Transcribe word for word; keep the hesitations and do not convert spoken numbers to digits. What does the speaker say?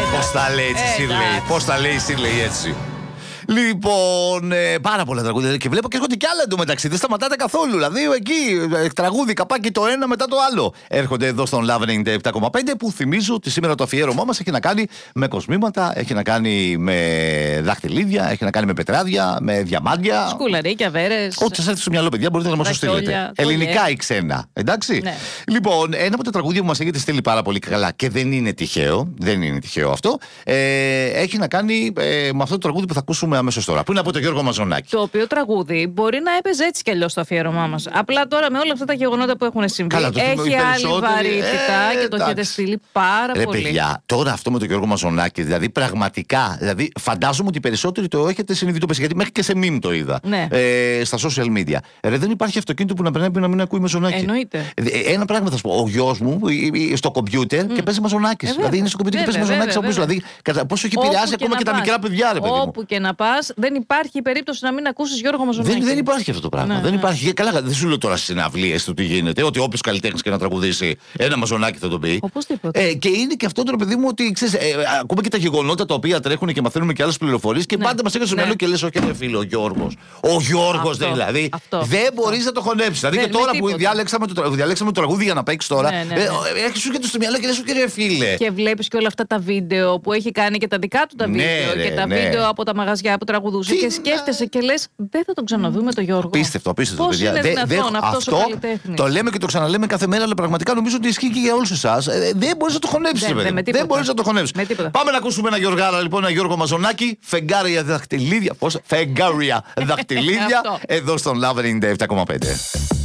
Πώς τα λέει έτσι, Σίρλεϊ. Πώς τα λέει η Σίρλεϊ έτσι. Λοιπόν, ε, πάρα πολλά τραγούδια. Και βλέπω και έρχονται κι άλλα εντωμεταξύ. Δεν σταματάτε καθόλου. Δηλαδή, εκεί ε, τραγούδι, καπάκι το ένα μετά το άλλο. Έρχονται εδώ στον Love ενενήντα επτά κόμμα πέντε που θυμίζω ότι σήμερα το αφιέρωμά μας έχει να κάνει με κοσμήματα, έχει να κάνει με δαχτυλίδια, έχει να κάνει με πετράδια, με διαμάντια. Σκουλαρίκια, βέρες. Ό,τι σας έρθει στο μυαλό, παιδιά, μπορείτε να μας το στείλετε. Ελληνικά ή ξένα. Εντάξει. Ναι. Λοιπόν, ένα από τα τραγούδια που μας έχετε στείλει πάρα πολύ καλά και δεν είναι τυχαίο, δεν είναι τυχαίο αυτό, ε, έχει να κάνει ε, με αυτό το τραγούδι που θα ακούσουμε αμέσως τώρα. Που είναι από τον Γιώργο Μαζονάκη. Το οποίο τραγούδι μπορεί να έπαιζε έτσι κι αλλιώς το αφιέρωμά μας. Απλά τώρα με όλα αυτά τα γεγονότα που έχουν συμβεί, Καλά, το έχει άλλη βαρύτητα ε, και το έχετε στείλει πάρα Ρε, πολύ. παιδιά, τώρα αυτό με τον Γιώργο Μαζονάκη, δηλαδή πραγματικά, δηλαδή φαντάζομαι ότι οι περισσότεροι το έχετε συνειδητοποιήσει. Γιατί μέχρι και σε meme το είδα. Ναι. Ε, στα social media. Ρε, δεν υπάρχει αυτοκίνητο που να πρέπει να μην ακούει Μαζονάκη. Εννοείται. Ένα πράγμα θα σου πω. Ο γιος μου στο κομπιούτερ mm. και παίζει Μαζονάκη. Ε, δηλαδή είναι στο κομπιούτερ και παίζει Μαζονάκη από πίσω. Δηλαδή πόσο έχει επηρεάσει ακόμα και τα μικρά παιδιά, ρε παιδί μου. Όπου και να πας, δεν υπάρχει περίπτωση να μην ακούσεις Γιώργο Μαζονάκη. Δεν, δεν υπάρχει αυτό το πράγμα. Ναι, δεν ναι. υπάρχει. Καλά, δεν σου λέω τώρα στις συναυλίες του τι γίνεται. Ότι όποιος καλλιτέχνης και να τραγουδήσει ένα Μαζονάκη θα το πει. Οπωσδήποτε. Ε, και είναι και αυτό το παιδί μου ότι ξέρεις, ε, ακούμε και τα γεγονότα τα οποία τρέχουν και μαθαίνουμε και άλλες πληροφορίες και ναι. πάντα μας έρχεται στο μυαλό ναι. και λες: όχι, ρε φίλε, ο Γιώργος. Ο Γιώργος δηλαδή. Αυτό, δεν μπορείς να το χωνέψεις. Δηλαδή και τώρα που διάλεξαμε το, διάλεξαμε το τραγούδι για να παίξει τώρα, ναι, ναι, ναι. ε, έχεις σου και το στο μυαλό και λες: όχι, ρε φίλε. Και βλέπεις και όλα αυτά τα βίντεο που έχει κάνει και τα δικά του τα ναι, βίντεο ρε, και τα ναι. βίντεο από τα μαγαζιά που τραγουδούσε. Και σκέφτεσαι και λες: δεν θα τον ξαναδούμε τον Γιώργο. Απίστευτο, απίστευτο. Πώς είναι δυνατόν αυτός ο καλλιτέχνης. Το λέμε και το ξαναλέμε κάθε μέρα, αλλά πραγματικά νομίζω ότι ισχύει και για όλους εσάς. Ε, δεν μπορείς να το χωνέψεις. Δεν, δεν, δεν μπορείς να το χωνέψεις. Πάμε να ακούσουμε ένα Γιωργάρα, λοιπόν, ένα Γιώργο Μαζονάκη. Φεγγάρια δαχτυλίδια. Πώς? Φεγγάρια δαχτυλίδια. Εδώ στον Love ενενήντα επτά κόμμα πέντε.